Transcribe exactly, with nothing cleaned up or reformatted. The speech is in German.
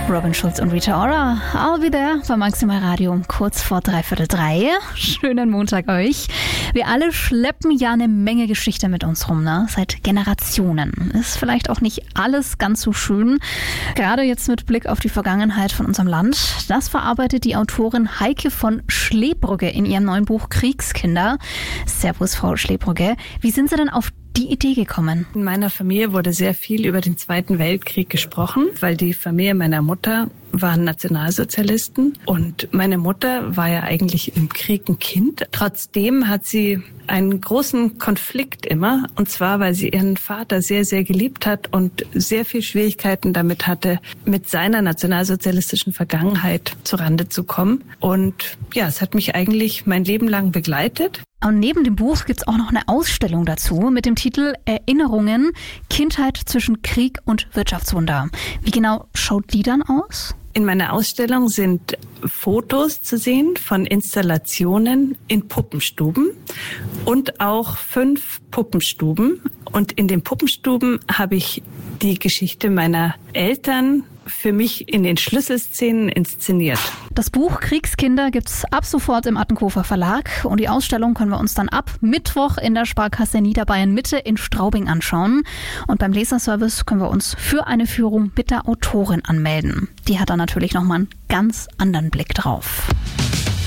Robin Schulz und Rita Ora. I'll be there bei Maximal Radio kurz vor dreiviertel drei. Schönen Montag euch. Wir alle schleppen ja eine Menge Geschichte mit uns rum, ne? Seit Generationen. Ist vielleicht auch nicht alles ganz so schön. Gerade jetzt mit Blick auf die Vergangenheit von unserem Land. Das verarbeitet die Autorin Heike von Schlebrugge in ihrem neuen Buch Kriegskinder. Servus, Frau Schlebrugge. Wie sind Sie denn auf die Idee gekommen? In meiner Familie wurde sehr viel über den Zweiten Weltkrieg gesprochen, weil die Familie meiner Mutter waren Nationalsozialisten und meine Mutter war ja eigentlich im Krieg ein Kind. Trotzdem hat sie einen großen Konflikt immer, und zwar, weil sie ihren Vater sehr, sehr geliebt hat und sehr viel Schwierigkeiten damit hatte, mit seiner nationalsozialistischen Vergangenheit zurande zu kommen. Und ja, es hat mich eigentlich mein Leben lang begleitet. Und neben dem Buch gibt's auch noch eine Ausstellung dazu mit dem Titel Erinnerungen, Kindheit zwischen Krieg und Wirtschaftswunder. Wie genau schaut die dann aus? In meiner Ausstellung sind Fotos zu sehen von Installationen in Puppenstuben und auch fünf Puppenstuben. Und in den Puppenstuben habe ich die Geschichte meiner Eltern für mich in den Schlüsselszenen inszeniert. Das Buch Kriegskinder gibt's ab sofort im Attenkofer Verlag und die Ausstellung können wir uns dann ab Mittwoch in der Sparkasse Niederbayern Mitte in Straubing anschauen. Und beim Leserservice können wir uns für eine Führung mit der Autorin anmelden. Die hat dann natürlich nochmal einen ganz anderen Blick drauf.